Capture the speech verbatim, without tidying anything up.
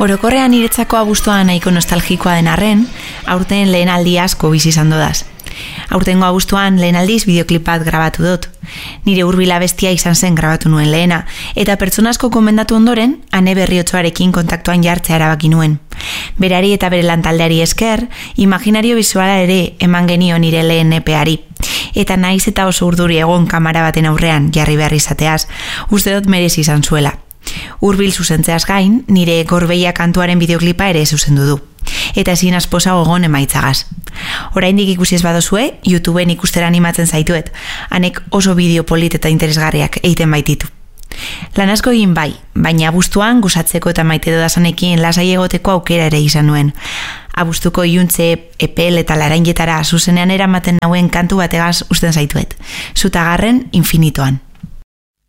Orokorrean niretzako abuztua nahiko nostalgikoa den arren, aurten lehen aldi asko bizi izan dodaz. Aurtengo abuztuan lehen aldiz bideoklip bat grabatu dut. Nire hurbila bestia izan zen grabatu nuen lehena, eta pertsona asko gomendatu ondoren, Ane Berriotxoarekin kontaktuan jartzea erabaki nuen. Berari eta bere lantaldeari esker, imaginario bizuala ere eman genio nire lehen epeari. Eta naiz eta oso urduri egon kamera baten aurrean jarri behar izateaz, uste dut merezi izan zuela. Hurbil zuzentzeaz gain, nire Gorbeia kantuaren bideoklipa ere zuzendu du. Eta ezin asposa gogon emaitzagaz. Oraindik ikusi ez badozue, YouTubeen ikustera animatzen zaituet, hanek oso bideo polit eta interesgarriak egiten baititu. Lan asko egin bai, baina abuztuan gusatzeko eta maite dodazanekin lasai egoteko aukera ere izan nuen. Abuztuko iuntze, epel eta larainetara zuzenean eramaten nauen kantu bategaz usten zaituet. Zutagarren infinitoan.